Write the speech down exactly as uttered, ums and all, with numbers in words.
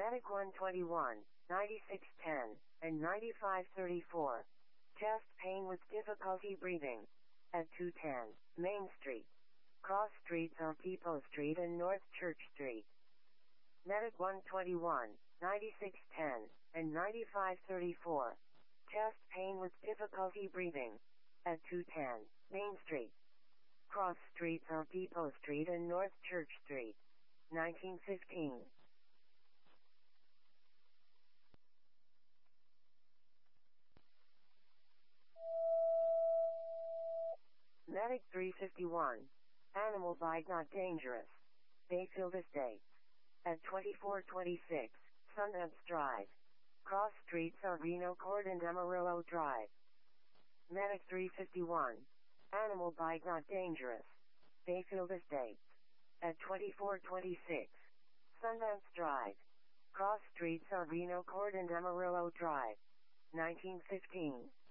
Medic one twenty-one, ninety-six ten, and ninety-five thirty-four. Chest pain with difficulty breathing. At two ten, Main Street. Cross streets are Depot Street and North Church Street. Medic one twenty-one, ninety-six ten, and ninety-five thirty-four. Chest pain with difficulty breathing. At two ten, Main Street. Cross streets are Depot Street and North Church Street. nineteen fifteen. Medic three fifty-one. Animal bite not dangerous. Bayfield Estate. At twenty-four twenty-six, Sundance Drive. Cross streets are Reno Court and Amarillo Drive. Medic three fifty-one. Animal bite not dangerous. Bayfield Estate. At twenty-four twenty-six, Sundance Drive. Cross streets are Reno Court and Amarillo Drive. nineteen fifteen.